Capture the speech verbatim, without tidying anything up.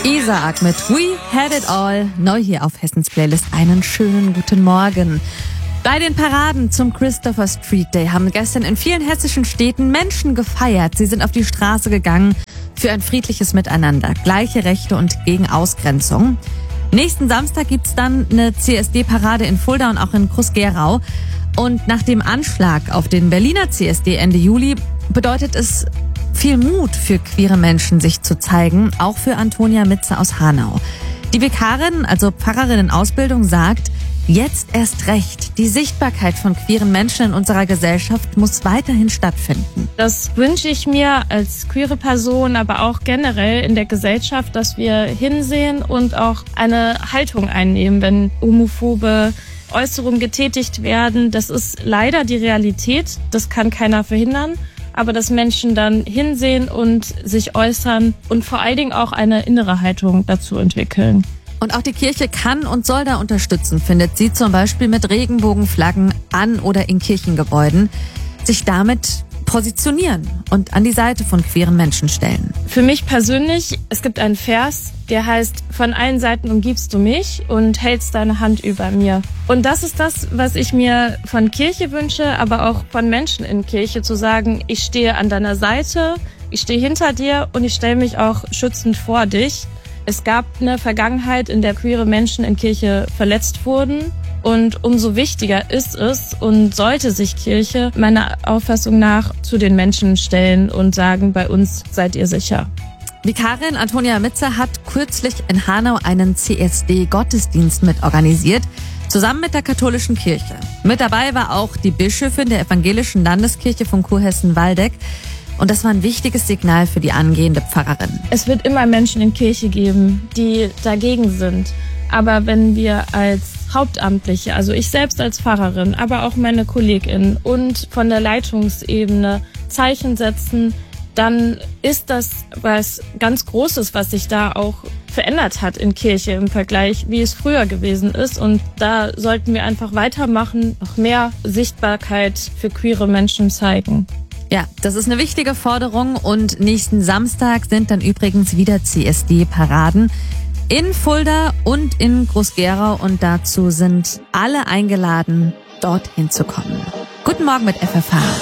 Isaac mit We Had It All, neu hier auf Hessens Playlist. Einen schönen guten Morgen. Bei den Paraden zum Christopher Street Day haben gestern in vielen hessischen Städten Menschen gefeiert. Sie sind auf die Straße gegangen für ein friedliches Miteinander, gleiche Rechte und gegen Ausgrenzung. Nächsten Samstag gibt's dann eine C S D-Parade in Fulda und auch in Groß-Gerau. Und nach dem Anschlag auf den Berliner C S D Ende Juli bedeutet es viel Mut für queere Menschen, sich zu zeigen, auch für Antonia Mitze aus Hanau. Die Vikarin, also Pfarrerin in Ausbildung, sagt, jetzt erst recht. Die Sichtbarkeit von queeren Menschen in unserer Gesellschaft muss weiterhin stattfinden. Das wünsche ich mir als queere Person, aber auch generell in der Gesellschaft, dass wir hinsehen und auch eine Haltung einnehmen, wenn homophobe Äußerungen getätigt werden. Das ist leider die Realität. Das kann keiner verhindern. Aber dass Menschen dann hinsehen und sich äußern und vor allen Dingen auch eine innere Haltung dazu entwickeln. Und auch die Kirche kann und soll da unterstützen, findet sie, zum Beispiel mit Regenbogenflaggen an oder in Kirchengebäuden, sich damit positionieren und an die Seite von queeren Menschen stellen. Für mich persönlich, es gibt einen Vers, der heißt, von allen Seiten umgibst du mich und hältst deine Hand über mir. Und das ist das, was ich mir von Kirche wünsche, aber auch von Menschen in Kirche, zu sagen, ich stehe an deiner Seite, ich stehe hinter dir und ich stelle mich auch schützend vor dich. Es gab eine Vergangenheit, in der queere Menschen in Kirche verletzt wurden. Und umso wichtiger ist es und sollte sich Kirche meiner Auffassung nach zu den Menschen stellen und sagen, bei uns seid ihr sicher. Vikarin Antonia Mitze hat kürzlich in Hanau einen C S D-Gottesdienst mit organisiert, zusammen mit der katholischen Kirche. Mit dabei war auch die Bischöfin der evangelischen Landeskirche von Kurhessen-Waldeck. Und das war ein wichtiges Signal für die angehende Pfarrerin. Es wird immer Menschen in Kirche geben, die dagegen sind. Aber wenn wir als Hauptamtliche, also ich selbst als Pfarrerin, aber auch meine KollegInnen und von der Leitungsebene Zeichen setzen, dann ist das was ganz Großes, was sich da auch verändert hat in Kirche im Vergleich, wie es früher gewesen ist. Und da sollten wir einfach weitermachen, noch mehr Sichtbarkeit für queere Menschen zeigen. Ja, das ist eine wichtige Forderung und nächsten Samstag sind dann übrigens wieder C S D-Paraden in Fulda und in Groß-Gerau und dazu sind alle eingeladen, dorthin zu kommen. Guten Morgen mit F F H.